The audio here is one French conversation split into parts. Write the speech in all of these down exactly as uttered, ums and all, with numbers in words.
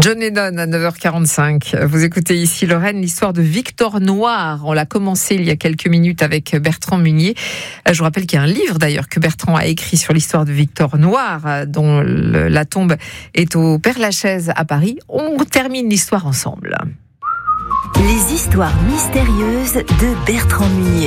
John Lennon à neuf heures quarante-cinq. Vous écoutez ici Lorraine, l'histoire de Victor Noir. On l'a commencé il y a quelques minutes avec Bertrand Munier. Je vous rappelle qu'il y a un livre d'ailleurs que Bertrand a écrit sur l'histoire de Victor Noir, dont le, la tombe est au Père-Lachaise à Paris. On termine l'histoire ensemble. Les histoires mystérieuses de Bertrand Munier.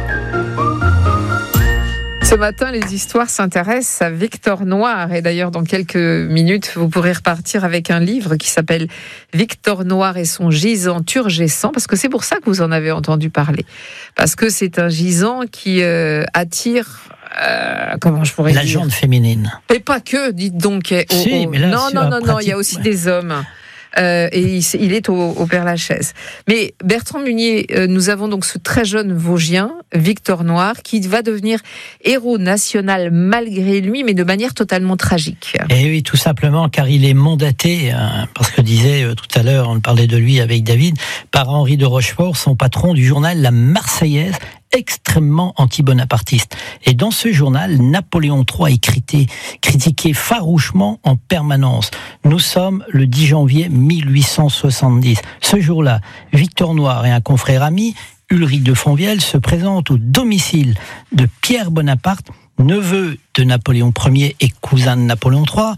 Ce matin, les histoires s'intéressent à Victor Noir. Et d'ailleurs, dans quelques minutes, vous pourrez repartir avec un livre qui s'appelle Victor Noir et son gisant turgescent, parce que c'est pour ça que vous en avez entendu parler. Parce que c'est un gisant qui euh, attire... Euh, comment je pourrais la dire gente féminine. Et pas que, dites donc. Oh, si, oh. mais là, non, non, non, non, il y a aussi ouais. des hommes. Euh, et il, il est au, au Père-Lachaise. Mais Bertrand Munier, euh, nous avons donc ce très jeune Vosgien, Victor Noir, qui va devenir héros national malgré lui, mais de manière totalement tragique. Et oui, tout simplement, car il est mandaté, hein, parce que disait euh, tout à l'heure, on parlait de lui avec David, par Henri de Rochefort, son patron du journal La Marseillaise, extrêmement anti-bonapartiste. Et dans ce journal, Napoléon trois est critiqué, critiqué farouchement en permanence. Nous sommes le dix janvier mille huit cent soixante-dix. Ce jour-là, Victor Noir et un confrère ami, Ulrich de Fonvielle, se présentent au domicile de Pierre Bonaparte, neveu de Napoléon Ier et cousin de Napoléon trois,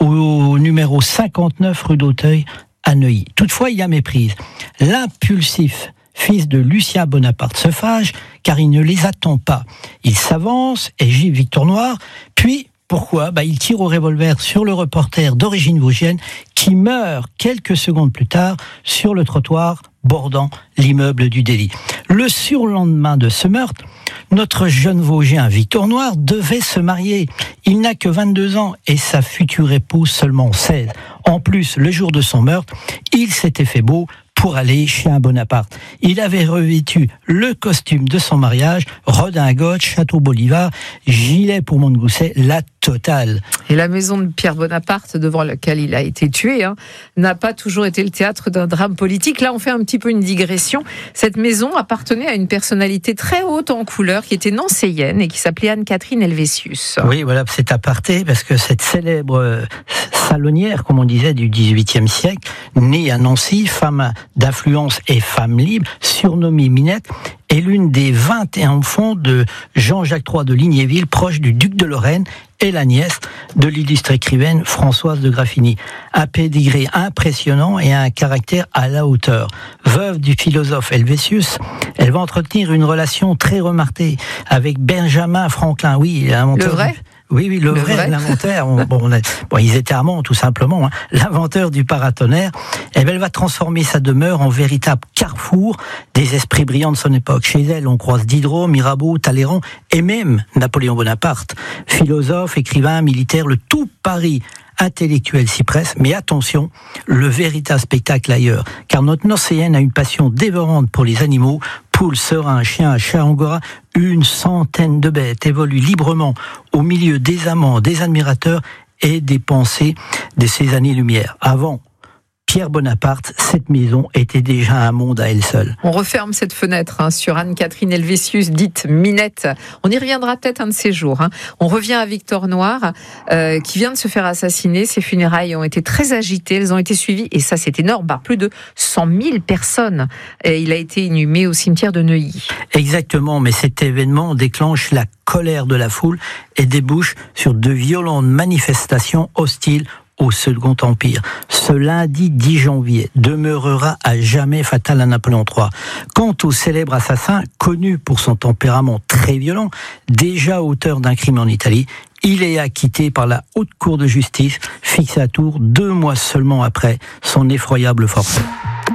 au numéro cinquante-neuf rue d'Auteuil à Neuilly. Toutefois, il y a méprise. L'impulsif fils de Lucien Bonaparte se fâche car il ne les attend pas. Il s'avance et gifle Victor Noir, puis pourquoi bah, il tire au revolver sur le reporter d'origine vosgienne qui meurt quelques secondes plus tard sur le trottoir bordant l'immeuble du délit. Le surlendemain de ce meurtre, notre jeune Vosgien Victor Noir devait se marier. Il n'a que vingt-deux ans et sa future épouse seulement seize. En plus, le jour de son meurtre, il s'était fait beau pour aller chez un Bonaparte. Il avait revêtu le costume de son mariage, redingote, château Bolivar, gilet pour Montgousset, la totale. Et la maison de Pierre Bonaparte, devant laquelle il a été tué, hein, n'a pas toujours été le théâtre d'un drame politique. Là, on fait un petit peu une digression. Cette maison appartenait à une personnalité très haute en couleur, qui était nancéienne et qui s'appelait Anne-Catherine Helvétius. Oui, voilà, c'est aparté, parce que cette célèbre salonnière, comme on disait, du dix-huitième siècle, née à Nancy, femme d'influence et femme libre, surnommée Minette, est l'une des vingt et un enfants de Jean-Jacques trois de Lignéville, proche du duc de Lorraine, et la nièce de l'illustre écrivaine Françoise de Graffigny. Un pédigré impressionnant et un caractère à la hauteur. Veuve du philosophe Helvétius, elle va entretenir une relation très remarquée avec Benjamin Franklin. Oui, l'inventeur. Le vrai ? Oui, oui, le, le vrai, vrai, l'inventeur. On, bon, on a, bon, ils étaient amants, tout simplement. Hein, l'inventeur du paratonnerre. Eh bien, elle va transformer sa demeure en véritable carrefour des esprits brillants de son époque. Chez elle, on croise Diderot, Mirabeau, Talleyrand et même Napoléon Bonaparte. Philosophe, écrivain, militaire, le tout Paris intellectuel s'y presse. Mais attention, le véritable spectacle ailleurs. Car notre Nancéenne a une passion dévorante pour les animaux. Poules, serins, chiens, chats, angora, une centaine de bêtes évoluent librement au milieu des amants, des admirateurs et des pensées de ces années-lumière. Avant Pierre Bonaparte, cette maison était déjà un monde à elle seule. On referme cette fenêtre hein, sur Anne-Catherine Helvétius, dite Minette. On y reviendra peut-être un de ces jours. Hein. On revient à Victor Noir, euh, qui vient de se faire assassiner. Ses funérailles ont été très agitées. Elles ont été suivies, et ça c'est énorme, par plus de cent mille personnes. Et il a été inhumé au cimetière de Neuilly. Exactement, mais cet événement déclenche la colère de la foule et débouche sur de violentes manifestations hostiles au Second Empire. Ce lundi dix janvier demeurera à jamais fatal à Napoléon trois. Quant au célèbre assassin, connu pour son tempérament très violent, déjà auteur d'un crime en Italie, il est acquitté par la Haute Cour de justice, fixée à Tours deux mois seulement après son effroyable forfait.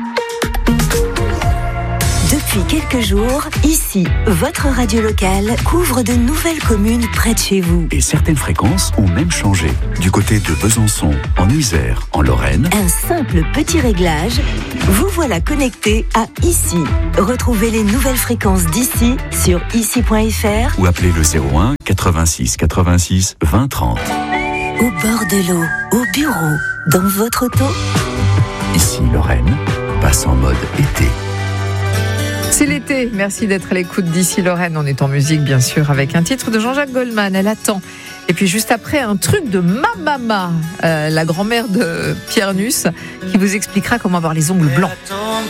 Depuis quelques jours, ici, votre radio locale couvre de nouvelles communes près de chez vous. Et certaines fréquences ont même changé. Du côté de Besançon, en Isère, en Lorraine. Un simple petit réglage, vous voilà connecté à Ici. Retrouvez les nouvelles fréquences d'ici sur ici point f r ou appelez le zéro un quatre-vingt-six quatre-vingt-six vingt trente. Au bord de l'eau, au bureau, dans votre auto. Ici, Lorraine passe en mode été. C'est l'été, merci d'être à l'écoute d'ici Lorraine. On est en musique bien sûr avec un titre de Jean-Jacques Goldman, Elle attend. Et puis juste après un truc de ma maman, euh, la grand-mère de Pierre Nuss, qui vous expliquera comment avoir les ongles blancs.